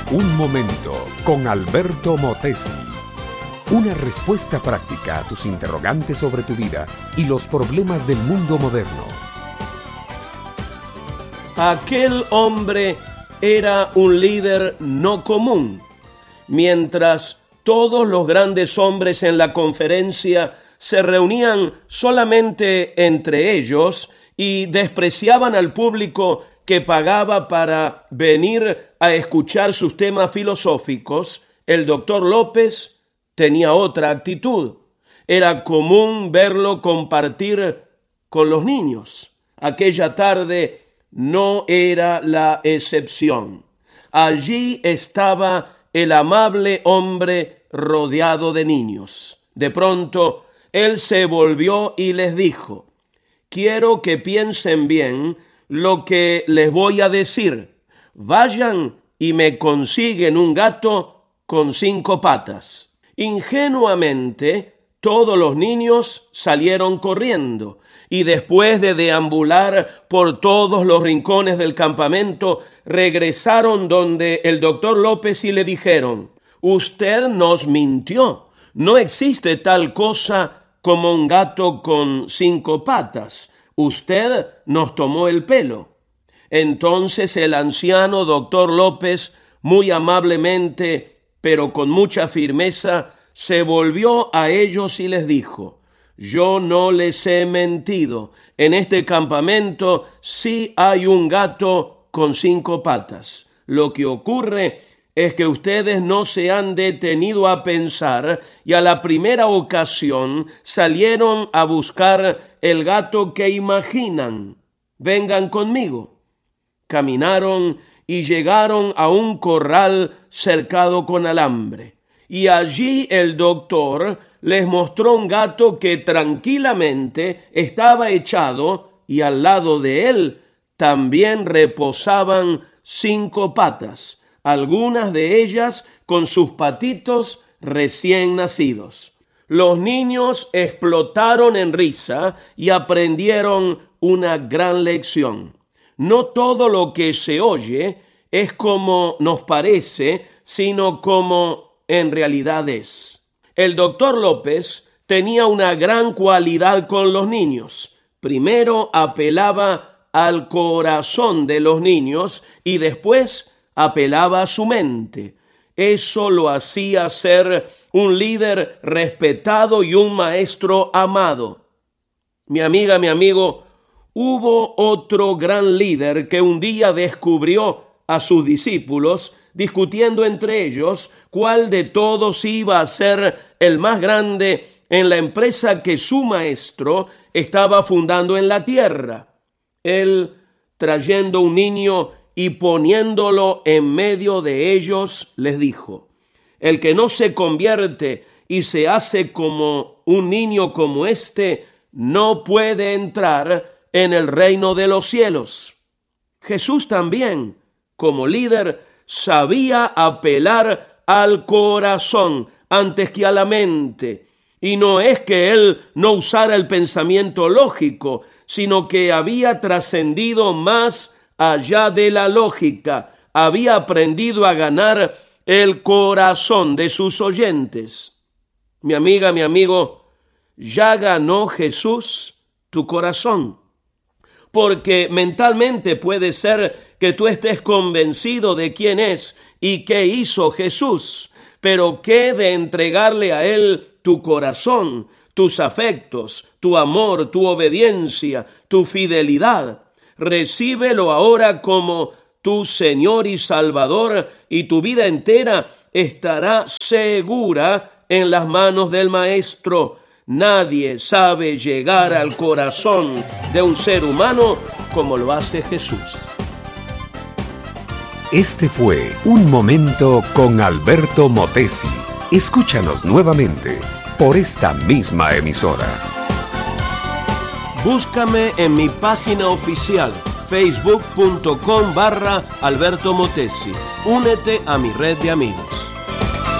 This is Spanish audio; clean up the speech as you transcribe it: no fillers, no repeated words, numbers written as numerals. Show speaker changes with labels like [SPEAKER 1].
[SPEAKER 1] Un momento con Alberto Motesi. Una respuesta práctica a tus interrogantes sobre tu vida y los problemas del mundo moderno.
[SPEAKER 2] Aquel hombre era un líder no común. Mientras todos los grandes hombres en la conferencia se reunían solamente entre ellos y despreciaban al público que pagaba para venir a escuchar sus temas filosóficos, el doctor López tenía otra actitud. Era común verlo compartir con los niños. Aquella tarde no era la excepción. Allí estaba el amable hombre rodeado de niños. De pronto, él se volvió y les dijo: quiero que piensen bien lo que les voy a decir. Vayan y me consiguen un gato con 5 patas. Ingenuamente, todos los niños salieron corriendo y después de deambular por todos los rincones del campamento, regresaron donde el doctor López y le dijeron: usted nos mintió. No existe tal cosa como un gato con 5 patas. Usted nos tomó el pelo. Entonces el anciano doctor López, muy amablemente, pero con mucha firmeza, se volvió a ellos y les dijo: yo no les he mentido. En este campamento sí hay un gato con 5 patas. Lo que ocurre es que ustedes no se han detenido a pensar y a la primera ocasión salieron a buscar el gato que imaginan. Vengan conmigo. Caminaron y llegaron a un corral cercado con alambre. Y allí el doctor les mostró un gato que tranquilamente estaba echado y al lado de él también reposaban 5 patas, algunas de ellas con sus patitos recién nacidos. Los niños explotaron en risa y aprendieron una gran lección. No todo lo que se oye es como nos parece, sino como en realidad es. El doctor López tenía una gran cualidad con los niños. Primero apelaba al corazón de los niños y después apelaba a su mente. Eso lo hacía ser un líder respetado y un maestro amado. Mi amiga, mi amigo, hubo otro gran líder que un día descubrió a sus discípulos discutiendo entre ellos cuál de todos iba a ser el más grande en la empresa que su maestro estaba fundando en la tierra. Él, trayendo un niño y poniéndolo en medio de ellos, les dijo: el que no se convierte y se hace como un niño como este, no puede entrar en el reino de los cielos. Jesús también, como líder, sabía apelar al corazón antes que a la mente. Y no es que él no usara el pensamiento lógico, sino que había trascendido más allá de la lógica. Había aprendido a ganar el corazón de sus oyentes. Mi amiga, mi amigo, ya ganó Jesús tu corazón. Porque mentalmente puede ser que tú estés convencido de quién es y qué hizo Jesús, pero ¿qué de entregarle a Él tu corazón, tus afectos, tu amor, tu obediencia, tu fidelidad? Recíbelo ahora como tu Señor y Salvador y tu vida entera estará segura en las manos del Maestro. Nadie sabe llegar al corazón de un ser humano como lo hace Jesús.
[SPEAKER 1] Este fue Un Momento con Alberto Motesi. Escúchanos nuevamente por esta misma emisora.
[SPEAKER 2] Búscame en mi página oficial facebook.com/Alberto Motesi. Únete a mi red de amigos.